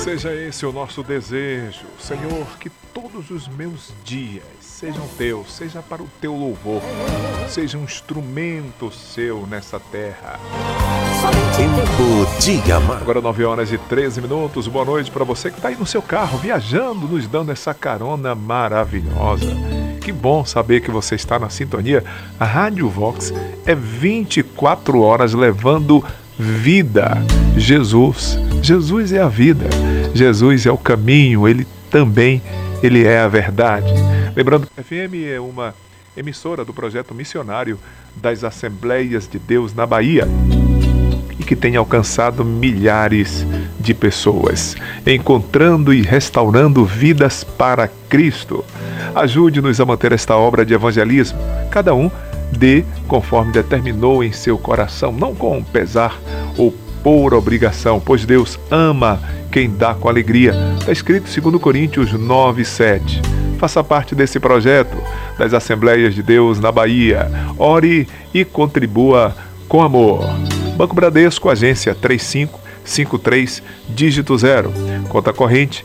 seja esse o nosso desejo, Senhor, que todos os meus dias sejam teus, seja para o teu louvor, seja um instrumento seu nessa terra. Tempo de amar. Agora 9h13. Boa noite para você que está aí no seu carro, viajando, nos dando essa carona maravilhosa. Que bom saber que você está na sintonia. A Rádio Vox é 24 horas levando vida. Jesus é a vida. Jesus é o caminho. Ele é a verdade. Lembrando que a FM é uma emissora do projeto missionário das Assembleias de Deus na Bahia e que tem alcançado milhares de pessoas, encontrando e restaurando vidas para Cristo. Ajude-nos a manter esta obra de evangelismo. Cada um dê conforme determinou em seu coração, não com pesar ou por obrigação, pois Deus ama quem dá com alegria. Está escrito em 2 Coríntios 9:7. Faça parte desse projeto das Assembleias de Deus na Bahia. Ore e contribua com amor. Banco Bradesco, agência 3553, dígito 0. Conta corrente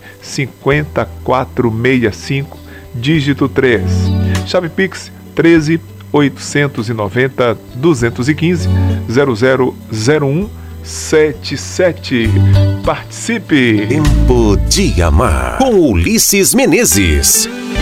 5465, dígito 3. Chave Pix 13 890 215 0001 77. Participe! Tempo de amar com Ulisses Menezes.